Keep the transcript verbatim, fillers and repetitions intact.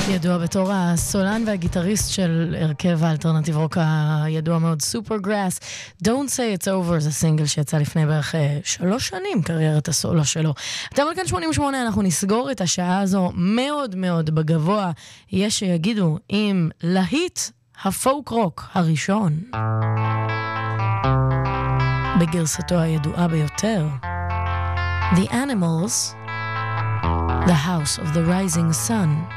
ידוע בתור הסולן והגיטריסט של הרכב האלטרנטיב רוק הידוע מאוד סופרגראס. Don't say it's over זה סינגל שיצא לפני בערך שלוש שנים קריירת הסולו שלו. אתם על כאן שמונים ושמונה, אנחנו נסגור את השעה הזו מאוד מאוד בגבוה, יש שיגידו עם להיט הפוק רוק הראשון בגרסתו הידועה ביותר, The Animals, The House of the Rising Sun.